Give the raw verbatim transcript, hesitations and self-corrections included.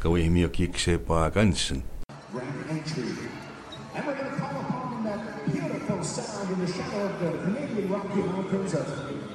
go bhfuil míoch íoc sé ba gansin. Grand entry. And we're going to call upon that beautiful sound in the shadow of the Canadian Rocky Mountains of